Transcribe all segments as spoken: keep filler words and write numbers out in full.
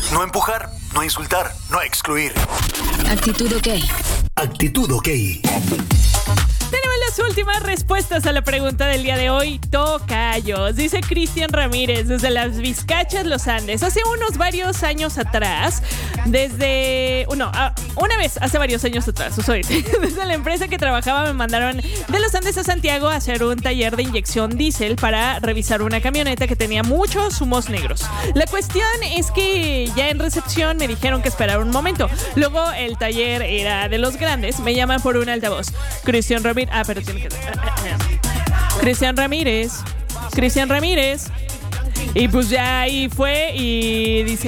No empujar, no insultar, no excluir. Actitud OK. Actitud OK. Tenemos las últimas respuestas a la pregunta del día de hoy. Tocayos, dice Cristian Ramírez, desde las Vizcachas, Los Andes. Hace unos varios años atrás, desde... No, una vez, hace varios años atrás, soy, desde la empresa que trabajaba me mandaron de Los Andes a Santiago a hacer un taller de inyección diésel para revisar una camioneta que tenía muchos humos negros. La cuestión es que ya en recepción me dijeron que esperara un momento. Luego el taller era de los grandes, me llaman por un altavoz. Cristian Ramírez. Ah, pero tiene que... Cristian Ramírez. Cristian Ramírez. Y pues ya ahí fue y dice...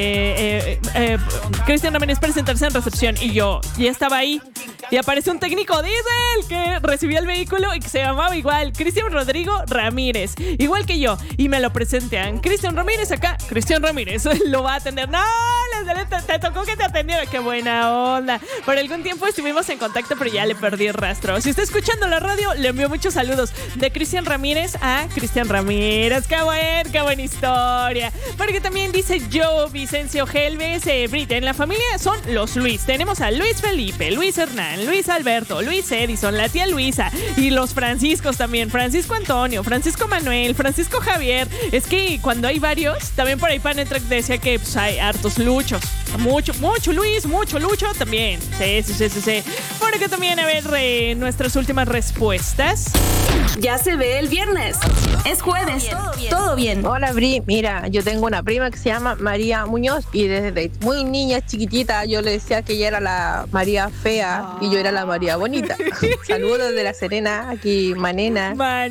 Eh, eh, Cristian Ramírez presentarse en recepción. Y yo ya estaba ahí. Y aparece un técnico diésel que recibía el vehículo y que se llamaba igual Cristian Rodrigo Ramírez, igual que yo, y me lo presentan. Cristian Ramírez acá, Cristian Ramírez lo va a atender. No, te, te tocó que te atendiera. Qué buena onda. Por algún tiempo estuvimos en contacto, pero ya le perdí el rastro. Si está escuchando la radio, le envío muchos saludos de Cristian Ramírez a Cristian Ramírez. Qué buen, qué buena historia. Porque también dice Joe Vicencio Helves, eh, Brit, en la familia son los Luis. Tenemos a Luis Felipe, Luis Hernán, Luis Alberto, Luis Edison, la tía Luisa y los Franciscos también. Francisco Antonio, Francisco Manuel, Francisco Javier. Es que cuando hay varios, también por ahí Panetrack decía que pues, hay hartos luchos. Mucho, mucho Luis, mucho Lucho también. Sí, sí, sí, sí, sí. Por acá también, a ver, eh, nuestras últimas respuestas. Ya se ve el viernes. Es jueves. Todo bien. Todo bien. Hola, Bri. Mira, yo tengo una prima que se llama María Muñoz y desde muy niña, chiquitita, yo le decía que ella era la María fea y yo era la María bonita. Saludos de La Serena, aquí Manena.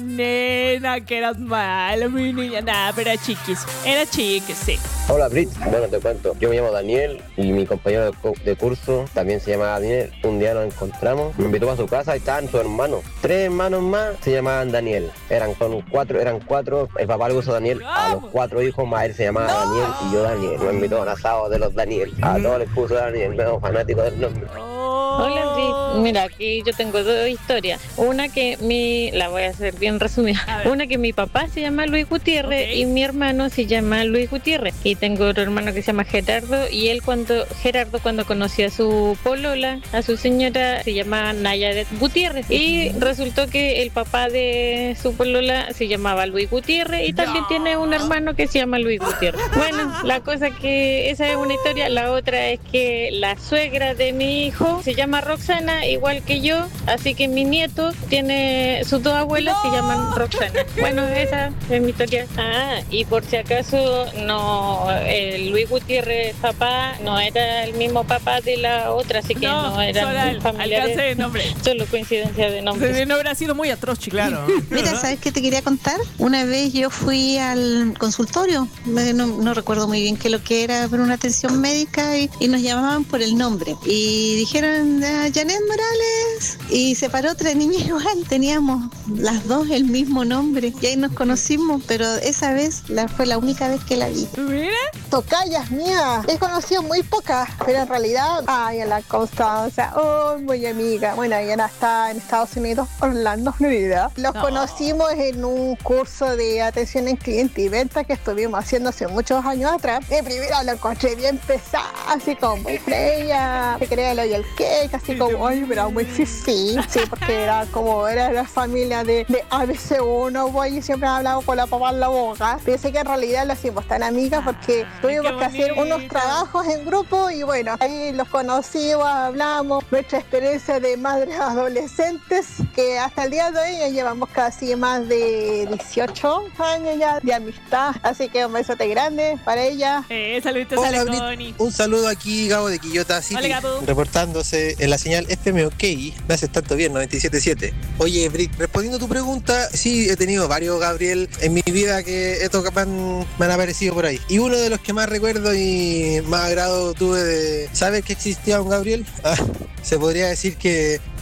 Manena, que eras mala, mi niña. Nada, pero era chiquis. Era chiquis, sí. Hola, Brit. Bueno, te cuento. Yo me llamo Daniel y mi compañero de, de curso también se llama Daniel. Un día nos encontramos, me invitó a su casa y estaban sus hermanos. Tres hermanos más se llamaban Daniel. Eran con cuatro, eran cuatro. El papá le puso Daniel a los cuatro hijos, más él se llamaba no. Daniel y yo Daniel. Me invitó a un asado de los Daniel. A todos les puso Daniel, me fanático del nombre. Hola, Brit. Mira, aquí yo tengo dos historias. Una que mi... La voy a hacer bien resumida. Una que mi papá se llama Luis Gutiérrez, okay, y mi hermano se llama Luis Gutiérrez. Y tengo otro hermano que se llama Gerardo. Y él cuando... Gerardo cuando conoció a su polola, a su señora, se llama Nayaret Gutiérrez. Y resultó que el papá de su polola se llamaba Luis Gutiérrez. Y también no. tiene un hermano que se llama Luis Gutiérrez. Bueno, la cosa que... Esa es una historia. La otra es que la suegra de mi hijo se llama Roxana, igual que yo, así que mi nieto tiene sus dos abuelas, no. se llaman Roxana. Bueno, esa es mi historia. Ah, y por si acaso, no, el Luis Gutiérrez papá no era el mismo papá de la otra, así que no, no eran familiares. De nombre. Solo coincidencia de nombre. Sí, no habrá sido muy atroz, claro. Mira, ¿sabes qué te quería contar? Una vez yo fui al consultorio, no, no recuerdo muy bien qué lo que era, pero una atención médica y, y nos llamaban por el nombre. Y dijeron, ah, Janet Morales. Y se paró otra niña igual, teníamos las dos el mismo nombre. Y ahí nos conocimos, pero esa vez la, fue la única vez que la vi. ¿Mira? Tocayas mías, he conocido muy pocas, pero en realidad, ay, a la costa, o sea, oh, muy amiga. Bueno, ella está en Estados Unidos, Orlando, Florida. Los no. conocimos en un curso de atención en cliente y venta que estuvimos haciendo hace muchos años atrás. De primera lo encontré bien pesada, así como muy fría, se creía el hoy el cake, así como, ay, pero muy fifi, sí, porque era como, era la familia de, de A B C uno, güey, y siempre hablaba con la papá en la boca. Pensé que en realidad lo hicimos tan amigas porque tuvimos que hacer unos trabajos en grupo y bueno, ahí los conocimos, hablamos, nuestra experiencia de madres adolescentes, que hasta el día de hoy ya llevamos casi más de dieciocho años ya de amistad, así que un besote grande para ella. Eh, saluditos Hola, a Connie. Un saludo aquí, Gabo de Quillota City. Hola, Gabo. Reportándose en la señal F M OK, me haces tanto bien, noventa y siete punto siete. Oye, Brick, respondiendo a tu pregunta, sí, he tenido varios Gabriel en mi vida que estos me han, me han aparecido por ahí. Y uno de los que más recuerdo y más agrado tuve de saber que existía un Gabriel, ah, se podría decir que es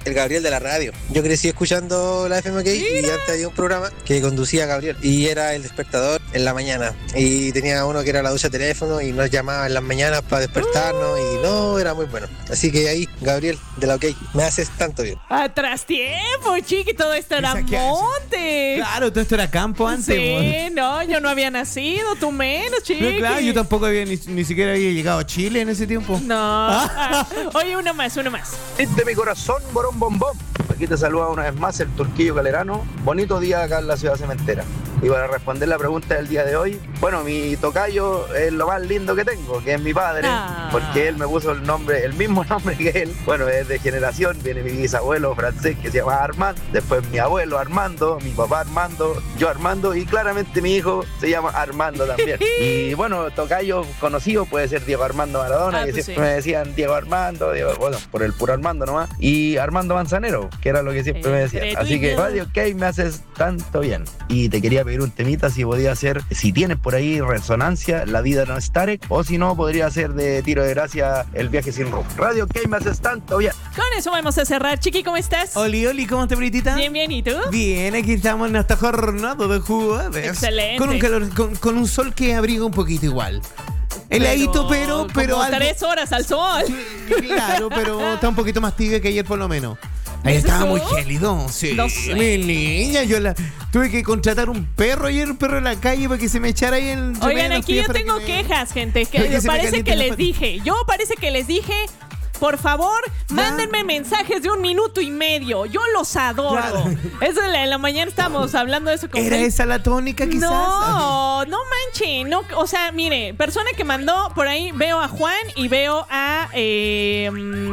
el Gabriel de la radio. Yo crecí escuchando la F M O K y antes había un programa que conducía Gabriel y era El Despertador en la mañana. Y tenía uno que era la ducha teléfono y nos llamaba en las mañanas para despertarnos y no, era muy bueno. Así que ahí, Gabriel de la OK, me haces tanto bien. Atrás tiempo, chiqui, todo esto era monte. Claro, todo esto era campo antes. Sí, no, yo no había nacido, tú menos, chiqui. No, claro, yo tampoco había ni, ni siquiera había llegado a Chile en ese tiempo. No. Ah, oye, uno más, uno más. De mi corazón, borón bombón. Aquí te saluda una vez más el Turquillo Calerano. Bonito día acá en la ciudad cementera. Y para responder la pregunta del día de hoy, bueno, mi tocayo es lo más lindo que tengo, que es mi padre, ah. porque él me puso el nombre, el mismo nombre que él. Bueno, es de generación, viene mi bisabuelo francés que se llama Armand, después mi abuelo Armando, mi papá Armando, yo Armando y claramente mi hijo se llama Armando también. Y bueno, tocayo conocido puede ser Diego Armando Maradona, ah, que pues siempre sí. me decían Diego Armando, Diego, bueno, por el puro Armando nomás, y Armando Manzanero, que era lo que siempre eh, me decían. Así que Radio OK me haces tanto bien. Y te quería pedir un temita si podía ser, si tienes por ahí Resonancia, La vida no es Tarek, o si no podría ser de Tiro de Gracia, El viaje sin rumbo. Radio OK me haces tanto bien. Con eso vamos a cerrar. Chiqui, ¿cómo estás? Oli, Oli, ¿cómo estás, Britita? Bien, bien, ¿y tú? Bien, aquí estamos en esta jornada de jueves. Excelente. Con un calor, con, con un sol que abriga un poquito igual. Heladito, pero... pero, pero como algo, tres horas al sol. Sí, claro, pero está un poquito más tibio que ayer por lo menos. Ahí estaba muy gélido, sí. No sé. Mi niña, yo la tuve que contratar un perro ayer, un perro en la calle para que se me echara ahí el... Oigan, aquí yo tengo que quejas, me... gente, que, que parece que les dije. Yo parece que les dije... Por favor, ¿ya? Mándenme mensajes de un minuto y medio. Yo los adoro. Claro. Eso en la, en la mañana estábamos hablando de eso. Con ¿Era él. esa la tónica quizás? No, no manche. No, o sea, mire, persona que mandó por ahí, veo a Juan y veo a... Eh,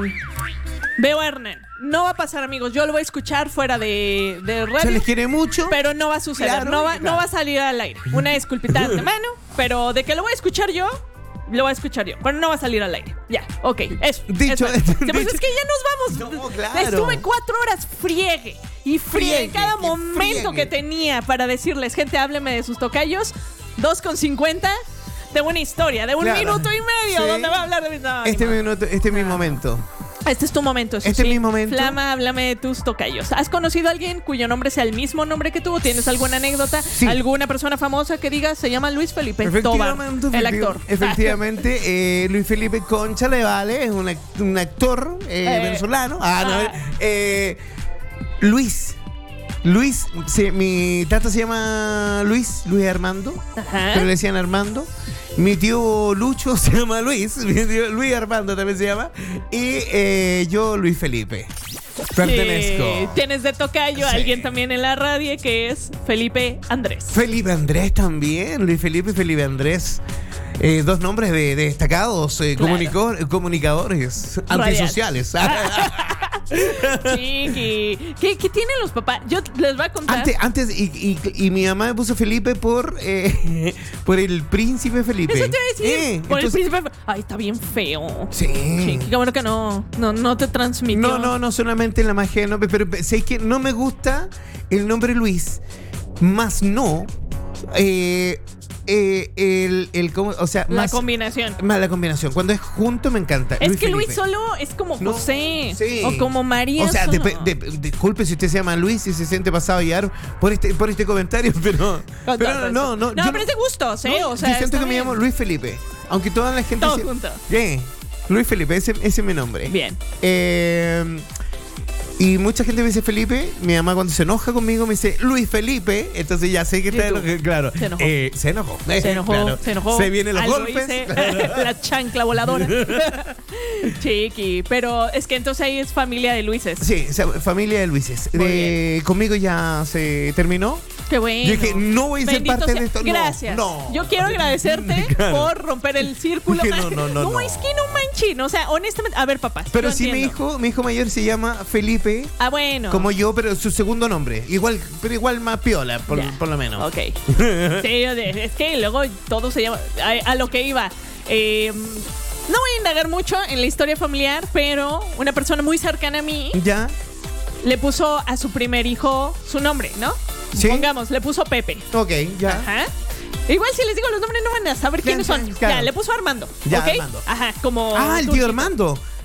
veo a Hernán. No va a pasar, amigos. Yo lo voy a escuchar fuera de, de radio. Se les quiere mucho. Pero no va a suceder. Claro, no, va, claro. no va a salir al aire. Una disculpita de antemano. Pero de que lo voy a escuchar yo... Lo voy a escuchar yo, pero no va a salir al aire. Ya, ok, eso. Dicho, eso. dicho. Pues es que ya nos vamos. No, claro. Estuve cuatro horas friegue y friegue, friegue cada momento friegue. que tenía para decirles, gente, hábleme de sus tocayos. dos con cincuenta de una historia, de un claro. minuto y medio, sí. donde va a hablar de mis... No, este, minuto, este es mi momento. Este es tu momento, Este sí. es mi momento. Flama, háblame de tus tocayos. ¿Has conocido a alguien cuyo nombre sea el mismo nombre que tú? ¿Tienes alguna anécdota? Sí. ¿Alguna persona famosa que diga se llama Luis Felipe Tobar, el actor? Efectivamente, eh, Luis Felipe Concha le vale, es un, un actor eh, eh, venezolano. Ah, no, ah. Eh, Luis. Luis, sí, mi tata se llama Luis, Luis Armando, Ajá. pero le decían Armando. Mi tío Lucho se llama Luis, mi tío Luis Armando también se llama, y eh, yo Luis Felipe. Pertenezco. Sí, tienes de tocayo a sí. alguien también en la radio que es Felipe Andrés. Felipe Andrés también, Luis Felipe y Felipe Andrés. Eh, dos nombres de, de destacados eh, claro. comunicador, comunicadores antisociales. Chiqui. ¿Qué, ¿Qué tienen los papás? Yo les voy a contar. Antes, antes y, y, y mi mamá me puso Felipe por eh, por el príncipe Felipe. Eso te iba a decir. Eh, por entonces, el príncipe. Ay, está bien feo. Sí. Chiqui, qué bueno que no, no, no te transmitió. No, no, no solamente en la magia, no, pero sé que no me gusta el nombre Luis, más no. Eh, Eh, el, el, o sea, la más, combinación. Más la combinación. Cuando es junto me encanta. Es Luis que Felipe. Luis solo es como José. No, sí. O como María. O sea, de, de, de, disculpe si usted se llama Luis y se siente pasado a guiar por este, por este comentario, pero. Con pero todo, no, no, no. No, pero es de gustos, ¿eh? No, o sea, yo siento que bien. me llamo Luis Felipe. Aunque toda la gente. Todo se, junto. Yeah, Luis Felipe, ese, ese es mi nombre. Bien. Eh. Y mucha gente me dice Felipe. Mi mamá cuando se enoja conmigo me dice Luis Felipe. Entonces ya sé que está enojado. Claro. Se enojó. Eh, se enojó. Se enojó. Claro. Se enojó. Se vienen los Algo golpes. Hice, la chancla voladora. Chiqui. Pero es que entonces ahí es familia de Luises. Sí, o sea, familia de Luises. De, conmigo ya se terminó. Qué bueno. Yo dije, no voy a ser Bendito parte sea. de esto. Gracias. No. Yo quiero agradecerte claro. por romper el círculo. No, no, no. No, no. es que no manchen. O sea, honestamente. A ver, papás. Pero sí, mi hijo, mi hijo mayor se llama Felipe. Ah, bueno. Como yo, pero su segundo nombre. Igual, pero igual más piola, por, por lo menos. Ok. Sí, es que luego todo se llama. A, a lo que iba. Eh, no voy a indagar mucho en la historia familiar, pero una persona muy cercana a mí. Ya. Le puso a su primer hijo su nombre, ¿no? Sí. Pongamos, le puso Pepe. Ok, ya. Ajá. Igual si les digo los nombres no van a saber quiénes ya, son. claro. Ya, le puso Armando. Ya, ¿okay? Armando. Ajá, como. Ah, el tío Armando.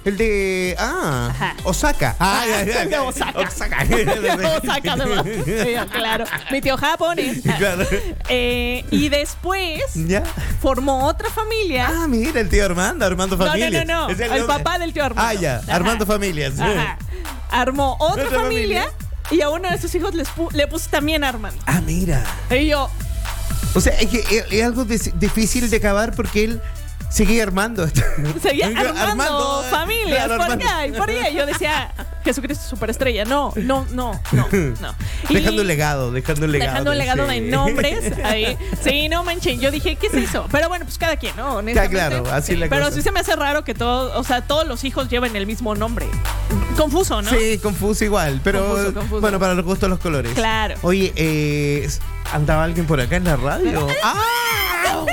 El de. Ah, Ajá. Osaka. Ah, ya, ya, De ya. Osaka. Osaka. Osaka, además. Sí, claro. Mi tío japonés. Claro. Eh, y después Ya. formó otra familia. Ah, mira, el tío Armando, Armando no, Familias. no, no, no. Es El, nombre. papá del tío Armando. Ah, ya. Ajá. Armando Familias. Ajá. Armó otra Otra familia, familia. y a uno de sus hijos les pu- le puso también Armando. Ah, mira. Y yo, O sea, es que es, es algo dis- difícil de acabar porque él seguía armando. seguía armando, Armando, familias claro, por Armando. allá y por allá. Yo decía, Jesucristo superestrella. No, no, no, no, no. Y Dejando un legado, dejando un legado. dejando un legado sí. de nombres ahí. Sí, no manchen. Yo dije, ¿qué es eso? Pero bueno, pues cada quien, ¿no? Honestamente. Ya, claro, así es la Pero cosa. sí se me hace raro que todo, o sea, todos los hijos lleven el mismo nombre. Confuso, ¿no? Sí, confuso igual, pero Confuso, confuso. bueno, para los gustos los colores. Claro. Oye, eh, ¿andaba alguien por acá en la radio? ¡Ah!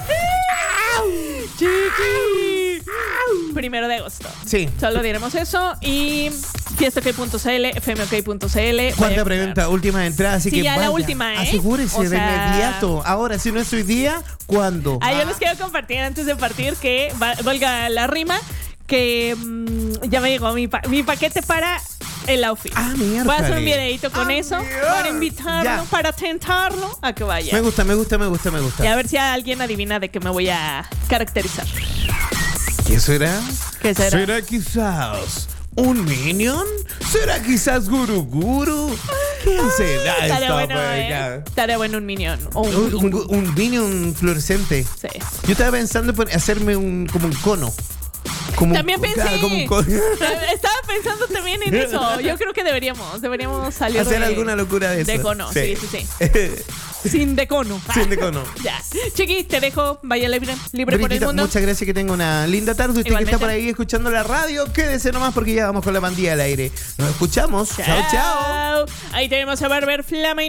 Chiqui. Primero de agosto. Sí. Solo diremos eso. Y fiestaok.cl, fmok.cl. ¿Cuánta pregunta? Última entrada, así Sí, que ya la vaya, última, ¿eh? asegúrese O de sea- inmediato. Ahora, si no es hoy día, ¿cuándo? Ah, yo les quiero compartir antes de partir que va- valga la rima. Que mm, ya me llegó mi, pa- mi paquete para el outfit. Ah, mierda. Voy a hacer un videito con Ah, eso mierda. para invitarlo, Ya. para tentarlo a que vaya. Me gusta, me gusta, me gusta, me gusta. Y a ver si alguien adivina de qué me voy a caracterizar. ¿Qué será? ¿Qué será? ¿Será quizás un Minion? ¿Será quizás Guru Guru? ¿Quién será Estaría esta bueno, juega? ¿eh? Estaría bueno un minion. O un, Un, un, un Minion fluorescente. Sí. Yo estaba pensando en hacerme un como un cono. Como un- También pensé. claro, como un cono. Estaba pensando también en eso. Yo creo que deberíamos, deberíamos salir Hacer de, alguna locura de eso. de cono. Sí, sí, sí. Sin de cono. Sin de cono. Ya. Chiqui, te dejo. Vaya libre, libre por el Brigitta, mundo. muchas gracias, que tenga una linda tarde. Usted Igualmente. que está por ahí escuchando la radio, quédese nomás porque ya vamos con la pandilla al aire. Nos escuchamos. Chao, chao. Ahí tenemos a Barber Flame.